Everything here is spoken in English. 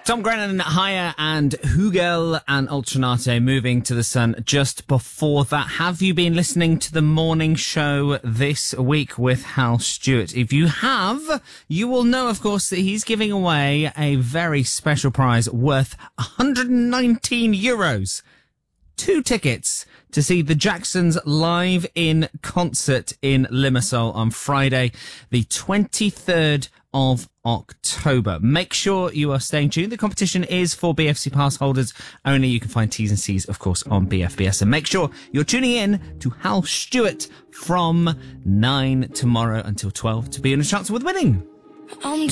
Tom Grennan, Higher, and Hugel and Ultranate moving to the sun just before that. Have you been listening to the morning show this week with Hal Stewart? If you have, you will know, of course, that he's giving away a very special prize worth €119. 2 tickets to see the Jacksons live in concert in Limassol on Friday, the 23rd of October. Make sure you are staying tuned. The competition is for BFC pass holders only. You can find T's and C's, of course, on BFBS. And make sure you're tuning in to Hal Stewart from 9 tomorrow until 12 to be in a chance with winning.